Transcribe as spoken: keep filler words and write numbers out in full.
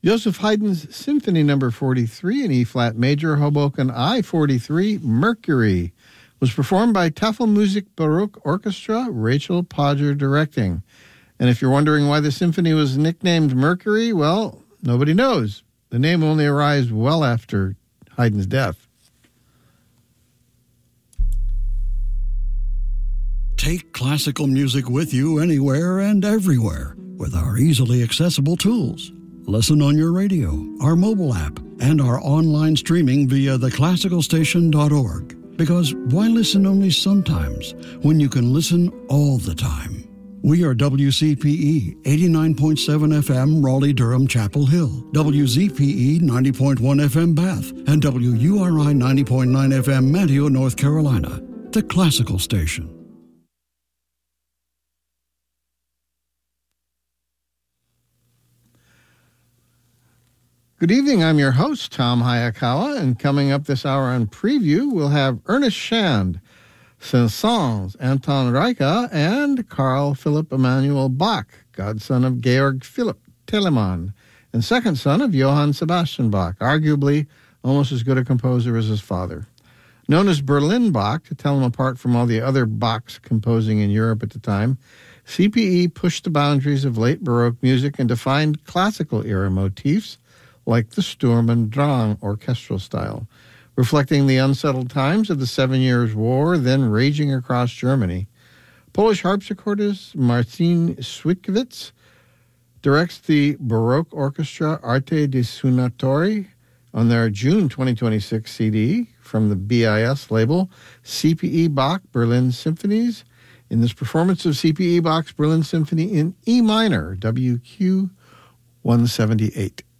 Joseph Haydn's Symphony Number forty-three in E-flat major, Hoboken I forty-three, Mercury, was performed by Tafelmusik Baroque Orchestra, Rachel Podger directing. And if you're wondering why the symphony was nicknamed Mercury, well, nobody knows. The name only arose well after Haydn's death. Take classical music with you anywhere and everywhere with our easily accessible tools. Listen on your radio, our mobile app, and our online streaming via the classical station dot org. Because why listen only sometimes when you can listen all the time? We are W C P E eighty-nine point seven F M Raleigh-Durham Chapel Hill, W Z P E ninety point one F M Bath, and W U R I ninety point nine F M Manteo, North Carolina, the classical station. Good evening, I'm your host, Tom Hayakawa, and coming up this hour on Preview, we'll have Ernest Shand, Saint-Saëns, Anton Reicha, and Carl Philipp Emanuel Bach, godson of Georg Philipp Telemann, and second son of Johann Sebastian Bach, arguably almost as good a composer as his father. Known as Berlin Bach, to tell him apart from all the other Bachs composing in Europe at the time, C P E pushed the boundaries of late Baroque music and defined classical-era motifs like the Sturm und Drang orchestral style, reflecting the unsettled times of the Seven Years' War then raging across Germany. Polish harpsichordist Marcin Switkowicz directs the Baroque orchestra Arte dei Suonatori on their June twenty twenty-six C D from the B I S label C P E Bach Berlin Symphonies, in this performance of C P E Bach's Berlin Symphony in E minor, W Q one seventy-eight.